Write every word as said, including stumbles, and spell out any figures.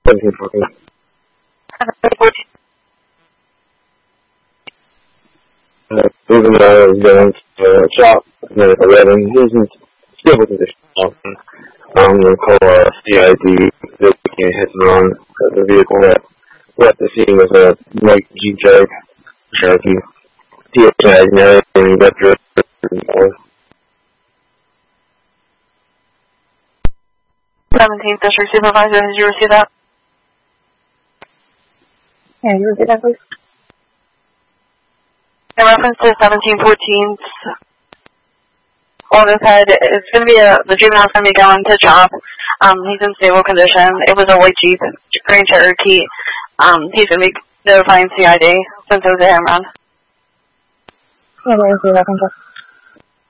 seventeen fourteen. Uh, even though I was going to uh, shop at eleven, he was still looking to shop. I'm going to call uh, C I D that we can't hit it on the vehicle that left the scene was a white Jeep Jag Cherokee. T H tag and everything, got driven. seventeenth District Supervisor, did you receive that? Yeah, you repeat that, please? In reference to seventeen fourteen's older head, it's going to be a, the juvenile's going to be going to job. Um, he's in stable condition. It was a white Jeep, Grand Cherokee. Um, he's going to be notifying C I D since it was a him run. Yeah, let me see if I can just